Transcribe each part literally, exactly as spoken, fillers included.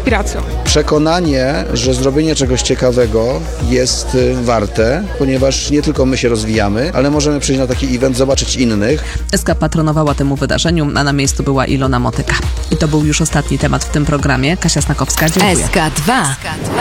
inspiracją. Przekonanie, że zrobienie czegoś ciekawego jest warte, ponieważ nie tylko my się rozwijamy, ale możemy przyjść na taki event, zobaczyć innych. S K patronowała temu wydarzeniu, a na miejscu była Ilona Motyka. I to był już ostatni temat w tym programie. Kasia Snakowska, dziękuję. S K dwa.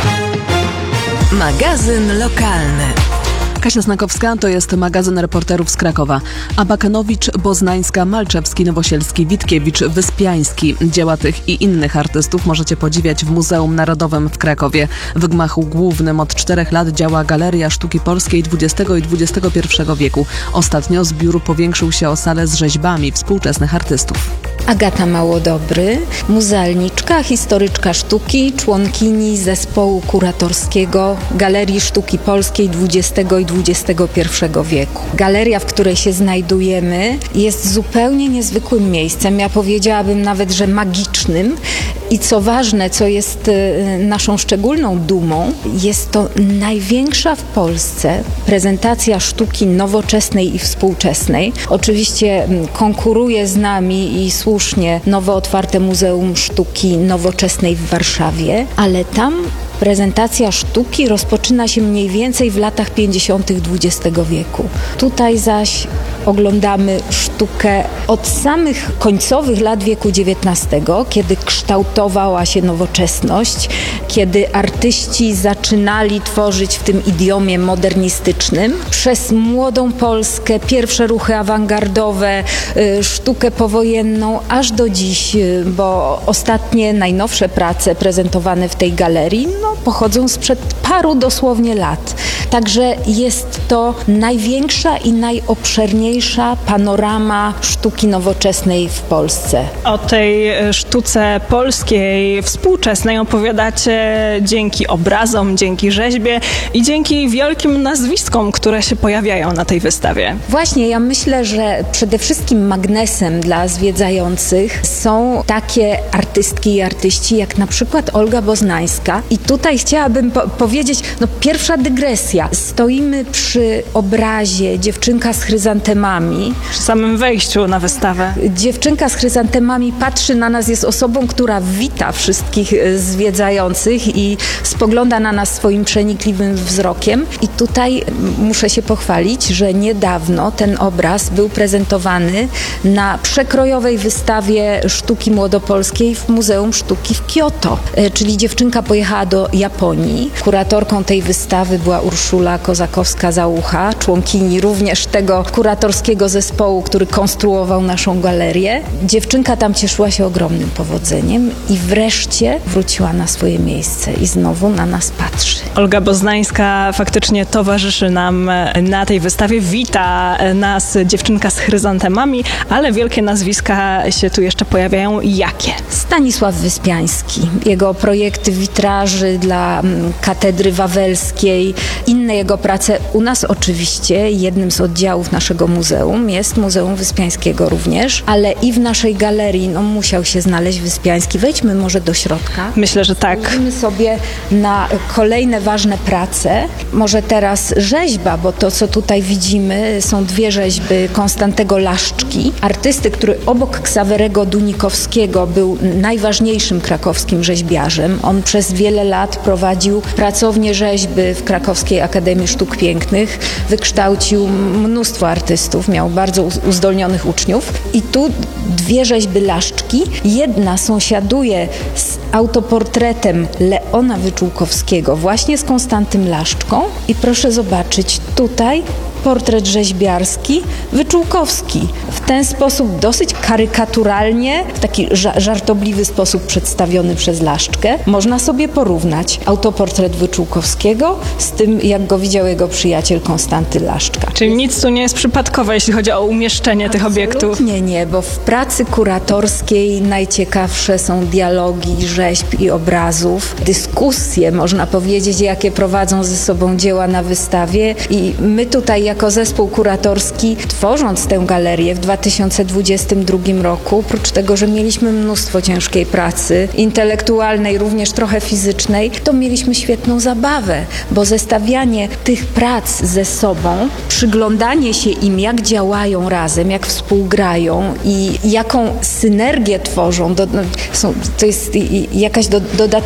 Magazyn lokalny. Kasia Snakowska to jest magazyn reporterów z Krakowa. Abakanowicz, Boznańska, Malczewski, Nowosielski, Witkiewicz, Wyspiański. Dzieła tych i innych artystów możecie podziwiać w Muzeum Narodowym w Krakowie. W gmachu głównym od czterech lat działa Galeria Sztuki Polskiej dwudziestego i dwudziestego pierwszego wieku. Ostatnio zbiór powiększył się o salę z rzeźbami współczesnych artystów. Agata Małodobry, muzealniczka, historyczka sztuki, członkini zespołu kuratorskiego Galerii Sztuki Polskiej dwudziestego i dwudziestego pierwszego wieku. Galeria, w której się znajdujemy, jest zupełnie niezwykłym miejscem. Ja powiedziałabym nawet, że magicznym. I co ważne, co jest naszą szczególną dumą, jest to największa w Polsce prezentacja sztuki nowoczesnej i współczesnej. Oczywiście konkuruje z nami i słusznie nowo otwarte Muzeum Sztuki Nowoczesnej w Warszawie, ale tam prezentacja sztuki rozpoczyna się mniej więcej w latach pięćdziesiątych dwudziestego wieku. Tutaj zaś oglądamy sztukę od samych końcowych lat wieku dziewiętnastego, kiedy kształtowała się nowoczesność, kiedy artyści zaczynali tworzyć w tym idiomie modernistycznym. Przez młodą Polskę, pierwsze ruchy awangardowe, sztukę powojenną, aż do dziś, bo ostatnie, najnowsze prace prezentowane w tej galerii no, pochodzą sprzed paru dosłownie lat. Także jest to największa i najobszerniejsza panorama sztuki nowoczesnej w Polsce. O tej sztuce polskiej, współczesnej opowiadacie dzięki obrazom, dzięki rzeźbie i dzięki wielkim nazwiskom, które się pojawiają na tej wystawie. Właśnie, ja myślę, że przede wszystkim magnesem dla zwiedzających są takie artystki i artyści jak na przykład Olga Boznańska. I tutaj chciałabym po- powiedzieć, no pierwsza dygresja. Stoimy przy obrazie Dziewczynka z chryzantemami. Przy samym wejściu na wystawę. Dziewczynka z chryzantemami patrzy na nas, jest osobą, która wita wszystkich zwiedzających i spogląda na nas swoim przenikliwym wzrokiem. I tutaj muszę się pochwalić, że niedawno ten obraz był prezentowany na przekrojowej wystawie sztuki młodopolskiej w Muzeum Sztuki w Kioto. Czyli dziewczynka pojechała do Japonii. Kuratorką tej wystawy była Urszula Kozakowska-Załucha, członkini również tego kuratorskiego zespołu, który konstruował naszą galerię. Dziewczynka tam cieszyła się ogromnym powodzeniem i wreszcie wróciła na swoje miejsce i znowu na nas patrzy. Olga Boznańska faktycznie towarzyszy nam na tej wystawie. Wita nas Dziewczynka z chryzantemami, ale wielkie nazwiska się tu jeszcze pojawiają. Jakie? Stanisław Wyspiański. Jego projekty witraży dla Katedry Wawelskiej, inne jego prace. U nas oczywiście jednym z oddziałów naszego muzeum jest Muzeum Wyspiańskiego również, ale i w naszej galerii no, musiał się znaleźć Wyspiański. Wejdźmy może do środka. Myślę, że tak. Spojrzymy sobie na kolejne ważne prace. Może teraz rzeźba, bo to, co tutaj widzimy, są dwie rzeźby Konstantego Laszczki, artysty, który obok Ksawerego Dunikowskiego był najważniejszym krakowskim rzeźbiarzem. On przez wiele lat prowadził pracownię rzeźby w Krakowskiej Akademii Sztuk Pięknych, wykształcił mnóstwo artystów, miał bardzo uzdolnionych uczniów. I tu dwie rzeźby Laszczki. Jedna sąsiaduje z autoportretem Leona Wyczółkowskiego, właśnie z Konstantym Laszczką. I proszę zobaczyć, tutaj portret rzeźbiarski Wyczółkowski. W ten sposób dosyć karykaturalnie, w taki ża- żartobliwy sposób przedstawiony przez Laszczkę. Można sobie porównać autoportret Wyczółkowskiego z tym, jak go widział jego przyjaciel Konstanty Laszczka. Czyli nic tu nie jest przypadkowe, jeśli chodzi o umieszczenie tych obiektów. Nie, nie, bo w pracy kuratorskiej najciekawsze są dialogi rzeźb i obrazów, dyskusje, można powiedzieć, jakie prowadzą ze sobą dzieła na wystawie i my tutaj jako zespół kuratorski, tworząc tę galerię w dwa tysiące dwudziestym drugim roku, oprócz tego, że mieliśmy mnóstwo ciężkiej pracy, intelektualnej, również trochę fizycznej, to mieliśmy świetną zabawę, bo zestawianie tych prac ze sobą, przyglądanie się im, jak działają razem, jak współgrają i jaką synergię tworzą, do, no, są, to jest jakaś do, dodatkowa